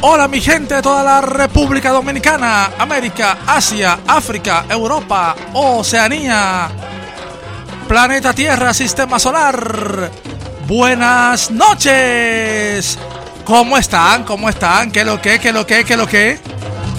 Hola mi gente de toda la República Dominicana, América, Asia, África, Europa, Oceanía, planeta Tierra, Sistema Solar. Buenas noches. ¿Cómo están? ¿Cómo están? ¿Qué lo que?